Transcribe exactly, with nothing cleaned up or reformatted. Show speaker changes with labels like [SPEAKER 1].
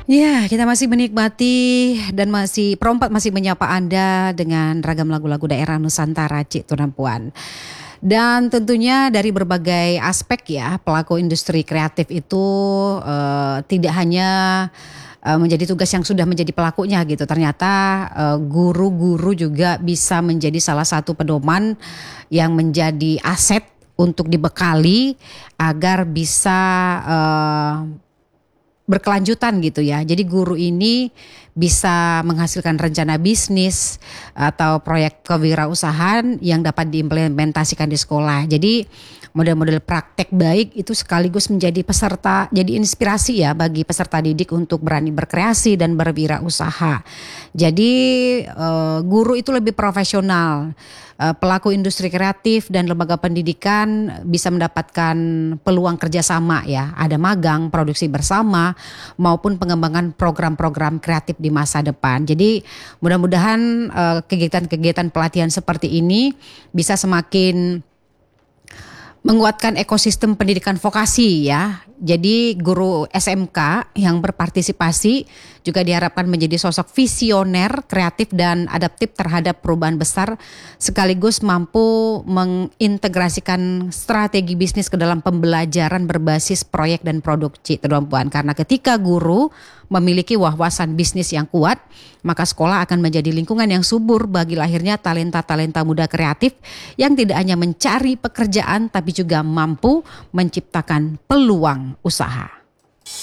[SPEAKER 1] Ya, kita masih menikmati dan masih perompak masih menyapa Anda dengan ragam lagu-lagu daerah Nusantara, Cik Tuan Puan. Dan tentunya dari berbagai aspek ya, pelaku industri kreatif itu uh, tidak hanya uh, menjadi tugas yang sudah menjadi pelakunya gitu. Ternyata uh, guru-guru juga bisa menjadi salah satu pedoman yang menjadi aset untuk dibekali agar bisa uh, berkelanjutan gitu ya. Jadi guru ini bisa menghasilkan rencana bisnis atau proyek kewirausahaan yang dapat diimplementasikan di sekolah. Jadi model-model praktek baik itu sekaligus menjadi peserta, jadi inspirasi ya bagi peserta didik untuk berani berkreasi dan berwirausaha. Jadi eh, guru itu lebih profesional. Pelaku industri kreatif dan lembaga pendidikan bisa mendapatkan peluang kerjasama ya. Ada magang, produksi bersama maupun pengembangan program-program kreatif di masa depan. Jadi mudah-mudahan uh, kegiatan-kegiatan pelatihan seperti ini bisa semakin menguatkan ekosistem pendidikan vokasi ya. Jadi guru S M K yang berpartisipasi juga diharapkan menjadi sosok visioner, kreatif dan adaptif terhadap perubahan besar sekaligus mampu mengintegrasikan strategi bisnis ke dalam pembelajaran berbasis proyek dan produk Cik Tuan Puan. Karena ketika guru memiliki wawasan bisnis yang kuat, maka sekolah akan menjadi lingkungan yang subur bagi lahirnya talenta-talenta muda kreatif yang tidak hanya mencari pekerjaan tapi juga mampu menciptakan peluang usaha.